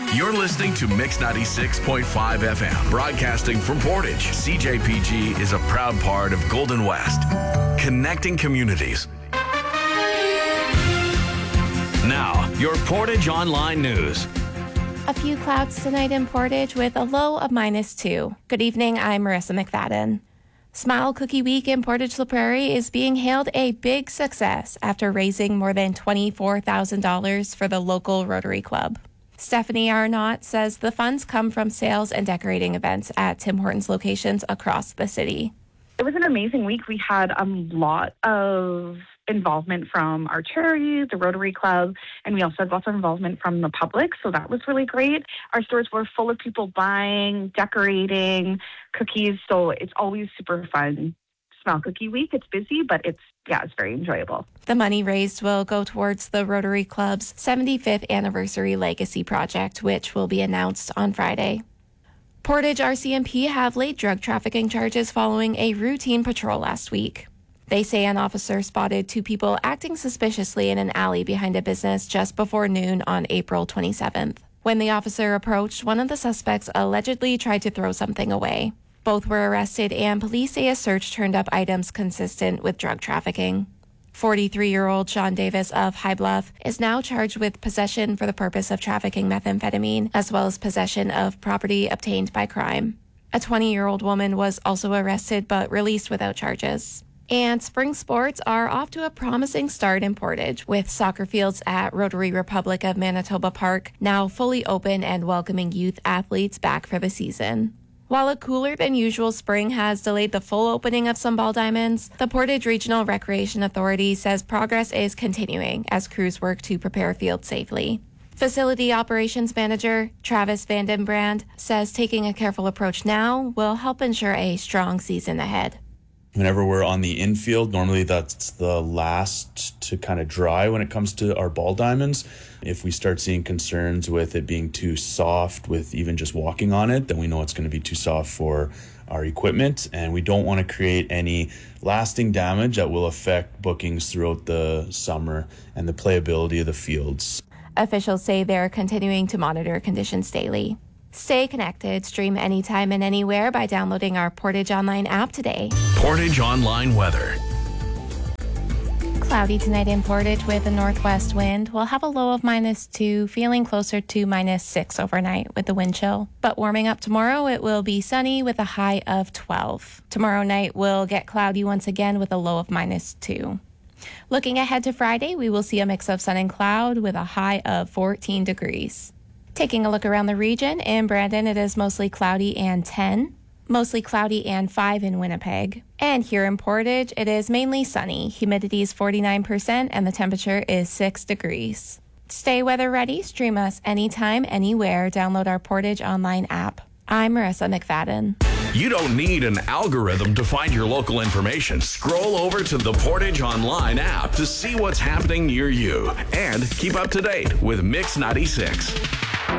You're listening to Mix 96.5 FM, broadcasting from Portage. CJPG is a proud part of Golden West, connecting communities. Now, your Portage Online News. A few clouds tonight in Portage with a low of -2. Good evening, I'm Marissa McFadden. Smile Cookie Week in Portage La Prairie is being hailed a big success after raising more than $24,000 for the local Rotary Club. Stephanie Arnott says the funds come from sales and decorating events at Tim Hortons locations across the city. It was an amazing week. We had a lot of involvement from our charity, the Rotary Club, and we also had lots of involvement from the public, so that was really great. Our stores were full of people buying, decorating, cookies, so it's always super fun. Smile Cookie Week, it's busy, but it's very enjoyable. The money raised will go towards the Rotary Club's 75th anniversary legacy project, which will be announced on Friday. Portage RCMP have laid drug trafficking charges following a routine patrol last week. They say an officer spotted 2 people acting suspiciously in an alley behind a business just before noon on April 27th. When the officer approached, one of the suspects allegedly tried to throw something away. Both were arrested, and police say a search turned up items consistent with drug trafficking. 43-year-old Sean Davis of High Bluff is now charged with possession for the purpose of trafficking methamphetamine, as well as possession of property obtained by crime. A 20-year-old woman was also arrested but released without charges. And spring sports are off to a promising start in Portage, with soccer fields at Rotary Republic of Manitoba Park now fully open and welcoming youth athletes back for the season. While a cooler than usual spring has delayed the full opening of some ball diamonds, the Portage Regional Recreation Authority says progress is continuing as crews work to prepare fields safely. Facility Operations Manager Travis Vandenbrand says taking a careful approach now will help ensure a strong season ahead. Whenever we're on the infield, normally that's the last to kind of dry when it comes to our ball diamonds. If we start seeing concerns with it being too soft with even just walking on it, then we know it's going to be too soft for our equipment, and we don't want to create any lasting damage that will affect bookings throughout the summer and the playability of the fields. Officials say they're continuing to monitor conditions daily. Stay connected. Stream anytime and anywhere by downloading our Portage Online app today. Portage Online weather. Cloudy tonight in Portage with a northwest wind. We'll have a low of -2, feeling closer to -6 overnight with the wind chill. But warming up tomorrow, it will be sunny with a high of 12. Tomorrow night will get cloudy once again with a low of -2. Looking ahead to Friday, we will see a mix of sun and cloud with a high of 14 degrees. Taking a look around the region, in Brandon, it is mostly cloudy and 10. Mostly cloudy and 5 in Winnipeg. And here in Portage, it is mainly sunny. Humidity is 49% and the temperature is 6 degrees. Stay weather ready. Stream us anytime, anywhere. Download our Portage Online app. I'm Marissa McFadden. You don't need an algorithm to find your local information. Scroll over to the Portage Online app to see what's happening near you and keep up to date with Mix 96.